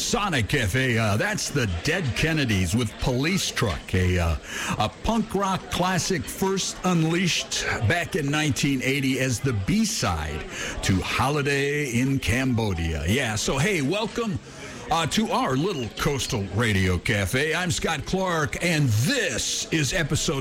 Sonic Cafe. That's the Dead Kennedys with Police Truck, a punk rock classic first unleashed back in 1980 as the B-side to Holiday in Cambodia. Yeah, so hey, welcome to our little coastal radio cafe. I'm Scott Clark, and this is episode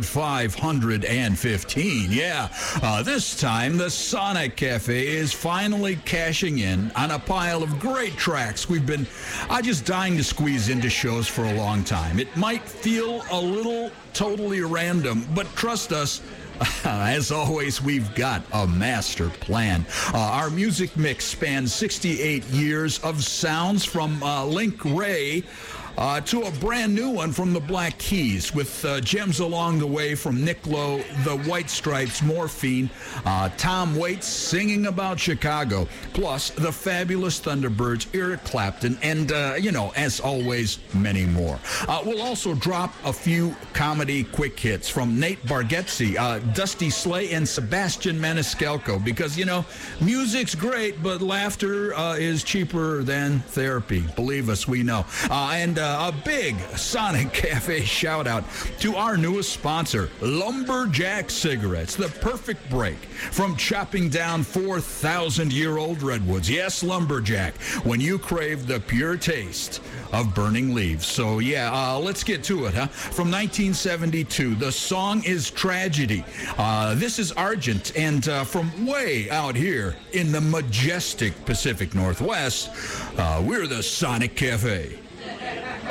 515. Yeah, this time the Sonic Cafe is finally cashing in on a pile of great tracks we've been just dying to squeeze into shows for a long time. It might feel a little totally random, but trust us, as always, we've got a master plan. Our music mix spans 68 years of sounds from Link Wray to a brand new one from the Black Keys, with gems along the way from Nick Lowe, the White Stripes, Morphine, Tom Waits singing about Chicago, plus the fabulous Thunderbirds, Eric Clapton, and, as always, many more. We'll also drop a few comedy quick hits from Nate Bargatze, Dusty Slay, and Sebastian Maniscalco, because, music's great, but laughter is cheaper than therapy. Believe us, we know. And a big Sonic Cafe shout-out to our newest sponsor, Lumberjack Cigarettes, the perfect break from chopping down 4,000-year-old redwoods. Yes, Lumberjack, when you crave the pure taste of burning leaves. So, let's get to it, huh? From 1972, the song is Tragedy. This is Argent, and from way out here in the majestic Pacific Northwest, we're the Sonic Cafe.